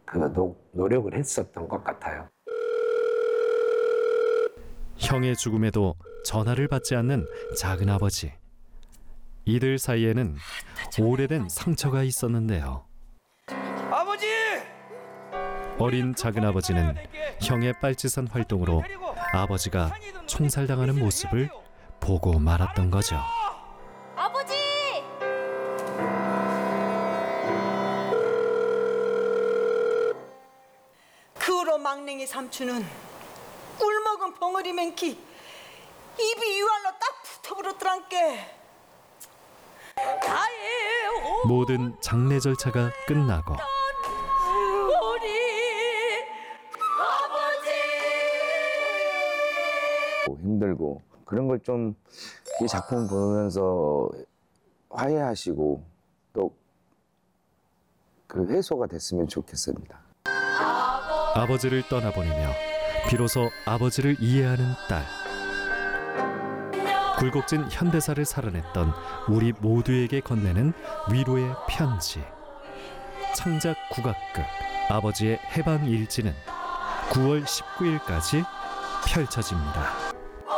노력을 했었던 것 같아요. 형의 죽음에도 전화를 받지 않는 작은아버지. 이들 사이에는 오래된 상처가 있었는데요. 아버지! 어린 작은아버지는 형의 빨치산 활동으로 아버지가 총살당하는 모습을 보고 말았던 거죠. 아버지! 그로 막냉이 삼촌은 꿀먹은 벙어리 맨키 입이 유알로 딱 붙어버렸더란께. 모든 장례 절차가 끝나고 우리 아버지. 힘들고 그런 걸 좀 이 작품 보면서 화해하시고 또 그 해소가 됐으면 좋겠습니다. 아버지를 떠나보내며 비로소 아버지를 이해하는 딸. 굴곡진 현대사를 살아냈던 우리 모두에게 건네는 위로의 편지. 창작 국악극 아버지의 해방일지는 9월 19일까지 펼쳐집니다.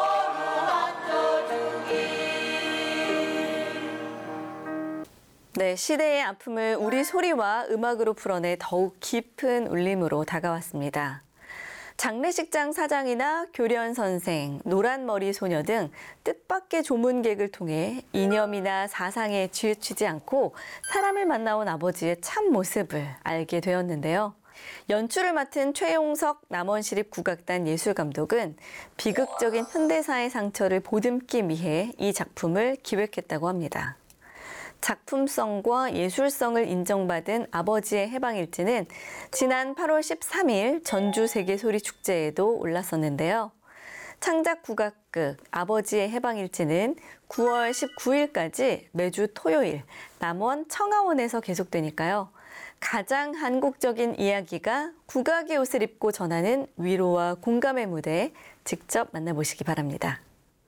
네, 시대의 아픔을 우리 소리와 음악으로 풀어내 더욱 깊은 울림으로 다가왔습니다. 장례식장 사장이나 교련 선생, 노란머리 소녀 등 뜻밖의 조문객을 통해 이념이나 사상에 치우치지 않고 사람을 만나온 아버지의 참 모습을 알게 되었는데요. 연출을 맡은 최용석 남원시립국악단 예술감독은 비극적인 현대사의 상처를 보듬기 위해 이 작품을 기획했다고 합니다. 작품성과 예술성을 인정받은 아버지의 해방일지는 지난 8월 13일 전주세계소리축제에도 올랐었는데요. 창작 국악극 아버지의 해방일지는 9월 19일까지 매주 토요일 남원 청하원에서 계속되니까요. 가장 한국적인 이야기가 국악의 옷을 입고 전하는 위로와 공감의 무대 직접 만나보시기 바랍니다.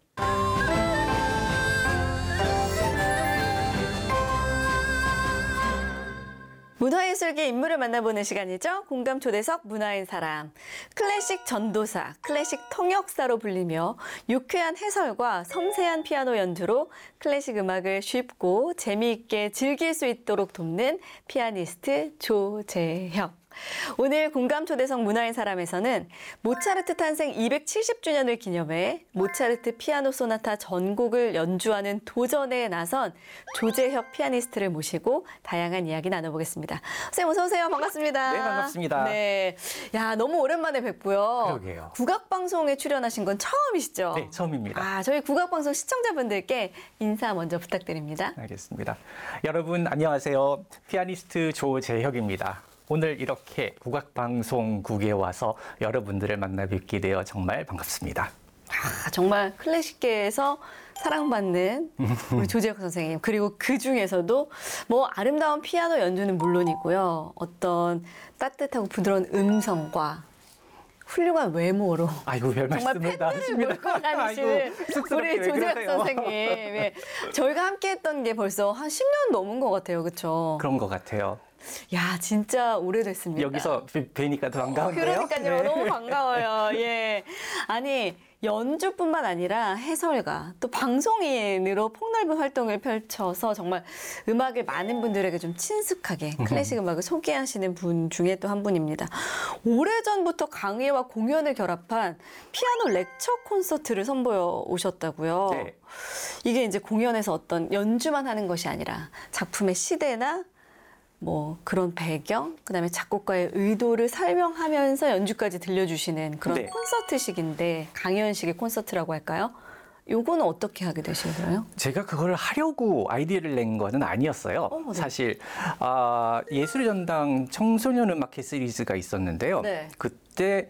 문화예술계 인물을 만나보는 시간이죠. 공감 초대석 문화인 사람. 클래식 전도사, 클래식 통역사로 불리며 유쾌한 해설과 섬세한 피아노 연주로 클래식 음악을 쉽고 재미있게 즐길 수 있도록 돕는 피아니스트 조재혁. 오늘 공감 초대석 문화인 사람에서는 모차르트 탄생 270주년을 기념해 모차르트 피아노 소나타 전곡을 연주하는 도전에 나선 조재혁 피아니스트를 모시고 다양한 이야기 나눠보겠습니다. 선생님 어서 오세요. 반갑습니다. 네, 반갑습니다. 네, 야 너무 오랜만에 뵙고요. 그러게요. 국악방송에 출연하신 건 처음이시죠? 네, 처음입니다. 저희 국악방송 시청자분들께 인사 먼저 부탁드립니다. 알겠습니다. 여러분 안녕하세요. 피아니스트 조재혁입니다. 오늘 이렇게 국악방송국에 와서 여러분들을 만나 뵙게 되어 정말 반갑습니다. 정말 클래식계에서 사랑받는 우리 조재혁 선생님, 그리고 그 중에서도 뭐 아름다운 피아노 연주는 물론이고요. 어떤 따뜻하고 부드러운 음성과 훌륭한 외모로 아이고 별 정말 말씀을 다 팬들을 몰고 다니시는 우리 조재혁 선생님. 예. 저희가 함께했던 게 벌써 한 10년 넘은 것 같아요. 그렇죠? 그런 것 같아요. 야 진짜 오래됐습니다. 여기서 뵈니까 더 반가운데요. 그러니까요. 네. 너무 반가워요. 예. 아니 연주뿐만 아니라 해설가 또 방송인으로 폭넓은 활동을 펼쳐서 정말 음악을 많은 분들에게 좀 친숙하게 클래식 음악을 소개하시는 분 중에 또 한 분입니다. 오래전부터 강의와 공연을 결합한 피아노 렉처 콘서트를 선보여 오셨다고요. 네. 이게 이제 공연에서 어떤 연주만 하는 것이 아니라 작품의 시대나 뭐 그런 배경, 그다음에 작곡가의 의도를 설명하면서 연주까지 들려주시는 그런 네. 콘서트식인데 강연식의 콘서트라고 할까요? 요거는 어떻게 하게 되신 거예요? 제가 그걸 하려고 아이디어를 낸 거는 아니었어요. 네. 사실 예술의 전당 청소년 음악회 시리즈가 있었는데요. 네. 그때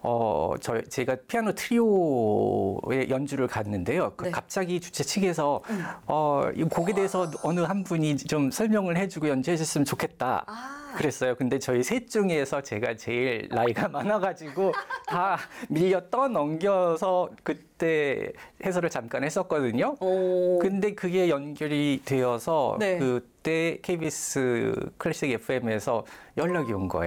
제가 피아노 트리오의 연주를 갔는데요. 네. 갑자기 주최 측에서 이 곡에 대해서 어느 한 분이 좀 설명을 해주고 연주해 줬으면 좋겠다. 그랬어요. 근데 저희 셋 중에서 제가 제일 나이가 많아가지고 다 밀려 떠넘겨서 그때 해설을 잠깐 했었거든요. 근데 그게 연결이 되어서 네. 그때 KBS 클래식 FM에서 연락이 온 거예요.